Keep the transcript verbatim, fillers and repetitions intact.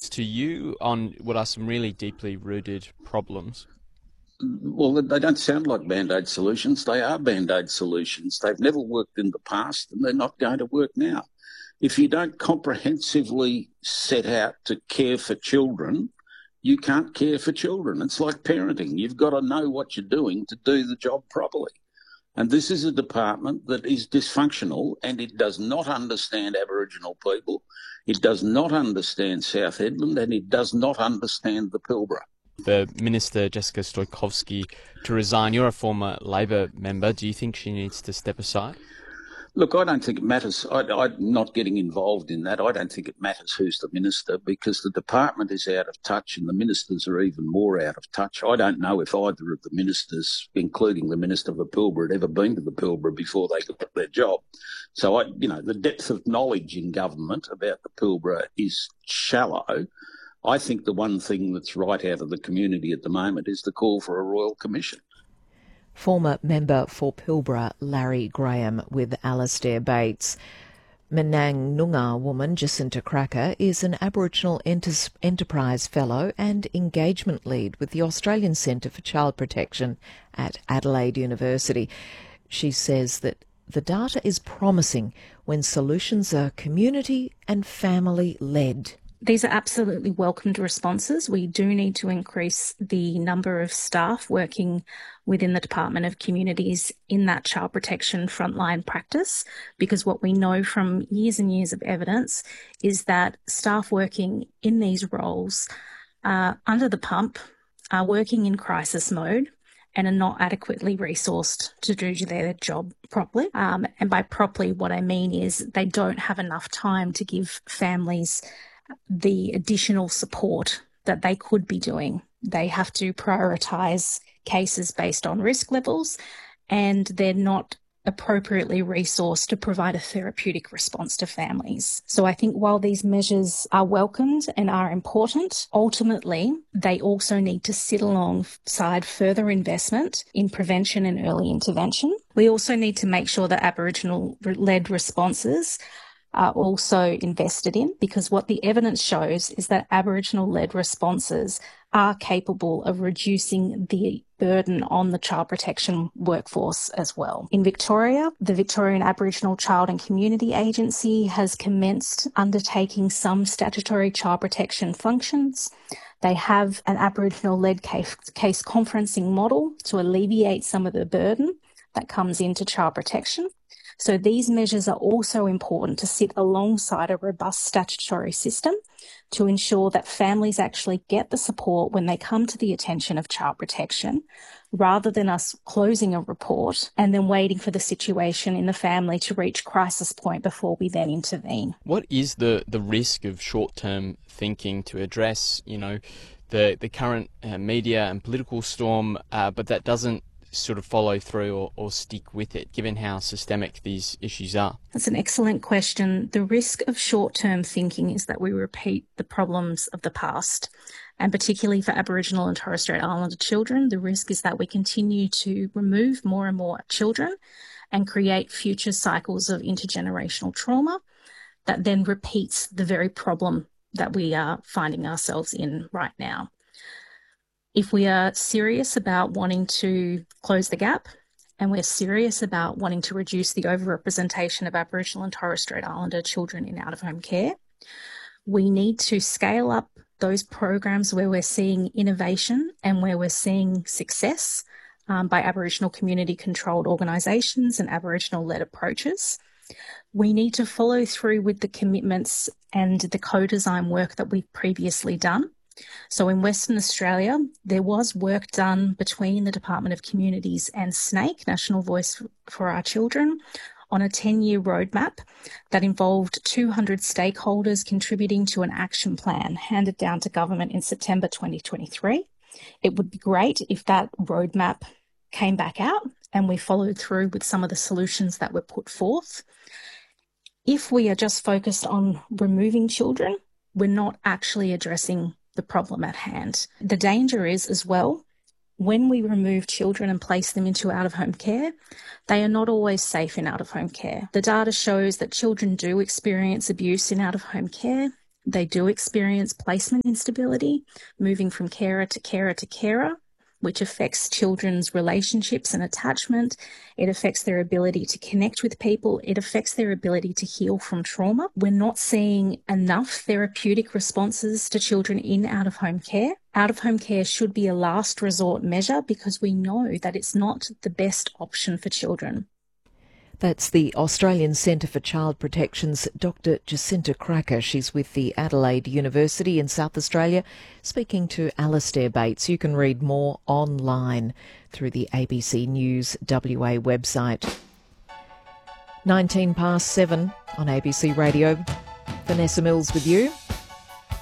solutions to you on what are some really deeply rooted problems? Well, they don't sound like Band-Aid solutions. They are Band-Aid solutions. They've never worked in the past and they're not going to work now. If you don't comprehensively set out to care for children, you can't care for children. It's like parenting. You've got to know what you're doing to do the job properly. And this is a department that is dysfunctional and it does not understand Aboriginal people. It does not understand South Hedland and it does not understand the Pilbara. The Minister, Jessica Stoikovski, to resign. You're a former Labor member. Do you think she needs to step aside? Look, I don't think it matters. I, I'm not getting involved in that. I don't think it matters who's the minister because the department is out of touch and the ministers are even more out of touch. I don't know if either of the ministers, including the Minister for Pilbara, had ever been to the Pilbara before they got their job. So, I, you know, the depth of knowledge in government about the Pilbara is shallow. I think the one thing that's right out of the community at the moment is the call for a Royal Commission. Former member for Pilbara, Larry Graham, with Alastair Bates. Menang Noongar woman Jacinta Cracker is an Aboriginal Enter- Enterprise Fellow and Engagement Lead with the Australian Centre for Child Protection at Adelaide University. She says that the data is promising when solutions are community and family-led. These are absolutely welcomed responses. We do need to increase the number of staff working within the Department of Communities in that child protection frontline practice, because what we know from years and years of evidence is that staff working in these roles uh, under the pump are working in crisis mode and are not adequately resourced to do their job properly. Um, and by properly, what I mean is they don't have enough time to give families the additional support that they could be doing. They have to prioritise cases based on risk levels, and they're not appropriately resourced to provide a therapeutic response to families. So I think while these measures are welcomed and are important, ultimately they also need to sit alongside further investment in prevention and early intervention. We also need to make sure that Aboriginal-led responses are also invested in, because what the evidence shows is that Aboriginal-led responses are capable of reducing the burden on the child protection workforce as well. In Victoria, the Victorian Aboriginal Child and Community Agency has commenced undertaking some statutory child protection functions. They have an Aboriginal-led case, case conferencing model to alleviate some of the burden that comes into child protection. So these measures are also important to sit alongside a robust statutory system to ensure that families actually get the support when they come to the attention of child protection, rather than us closing a report and then waiting for the situation in the family to reach crisis point before we then intervene. What is the, the risk of short-term thinking to address, you know, the, the current uh, media and political storm, uh, but that doesn't sort of follow through or, or stick with it, given how systemic these issues are? That's an excellent question. The risk of short-term thinking is that we repeat the problems of the past, and particularly for Aboriginal and Torres Strait Islander children, the risk is that we continue to remove more and more children and create future cycles of intergenerational trauma that then repeats the very problem that we are finding ourselves in right now. If we are serious about wanting to close the gap, and we're serious about wanting to reduce the overrepresentation of Aboriginal and Torres Strait Islander children in out-of-home care, we need to scale up those programs where we're seeing innovation and where we're seeing success um, by Aboriginal community-controlled organisations and Aboriginal-led approaches. We need to follow through with the commitments and the co-design work that we've previously done. So in Western Australia, there was work done between the Department of Communities and SNAIC, National Voice for Our Children, on a ten-year roadmap that involved two hundred stakeholders contributing to an action plan handed down to government in September twenty twenty-three. It would be great if that roadmap came back out and we followed through with some of the solutions that were put forth. If we are just focused on removing children, we're not actually addressing the problem at hand. The danger is as well, when we remove children and place them into out-of-home care, they are not always safe in out-of-home care. The data shows that children do experience abuse in out-of-home care. they do experience placement instability, moving from carer to carer to carer, which affects children's relationships and attachment. It affects their ability to connect with people. It affects their ability to heal from trauma. We're not seeing enough therapeutic responses to children in out-of-home care. Out-of-home care should be a last resort measure because we know that it's not the best option for children. That's the Australian Centre for Child Protection's Doctor Jacinta Cracker. She's with the Adelaide University in South Australia, speaking to Alastair Bates. You can read more online through the A B C News W A website. nineteen past seven on A B C Radio. Vanessa Mills with you.